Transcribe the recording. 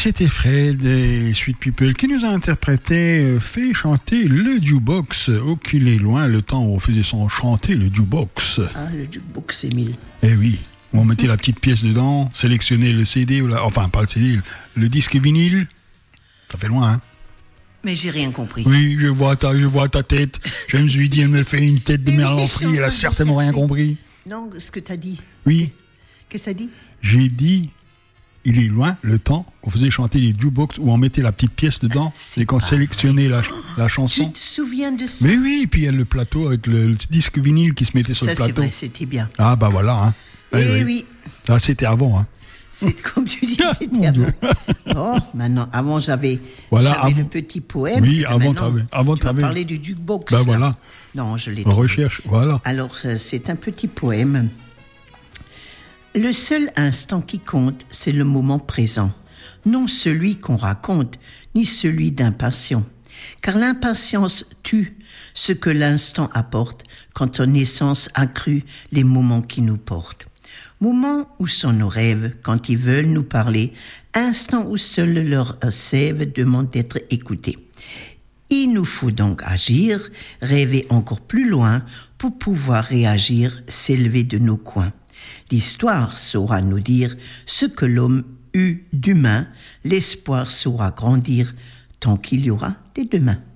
c'était Fred et Sweet People qui nous a fait chanter le jukebox. Oh, qu'il est loin le temps où on faisait chanter le jukebox. Ah, le jukebox, Émile. Eh oui, on mettait la petite pièce dedans, sélectionnait le CD, enfin pas le CD, le disque vinyle. Ça fait loin, hein. Mais j'ai rien compris. Oui, je vois ta tête. Je me suis dit, elle me fait une tête de merlanfrie, elle a certainement rien compris. Non, ce que t'as dit. Oui. Qu'est-ce que ça dit? J'ai dit, il est loin le temps qu'on faisait chanter les jukebox où on mettait la petite pièce dedans et qu'on sélectionnait la chanson. Tu te souviens de ça? Mais oui, puis il y a le plateau avec le disque vinyle qui se mettait sur le plateau. Ça, c'est vrai, c'était bien. Ah, bah voilà. Hein. Eh oui. Ah, c'était avant. Hein. C'est comme tu dis, c'était avant. Oh, maintenant, avant j'avais le petit poème. Oui, avant tu m'as parlé du jukebox. Ben voilà. Non, je l'ai trouvé. Recherche, voilà. Alors, c'est un petit poème. Le seul instant qui compte, c'est le moment présent. Non celui qu'on raconte, ni celui d'impatient. Car l'impatience tue ce que l'instant apporte quand ton essence accrue les moments qui nous portent. Moments où sont nos rêves quand ils veulent nous parler, instants où seul leur sève demande d'être écouté. Il nous faut donc agir, rêver encore plus loin pour pouvoir réagir, s'élever de nos coins. L'histoire saura nous dire ce que l'homme eut d'humain, l'espoir saura grandir tant qu'il y aura des demain.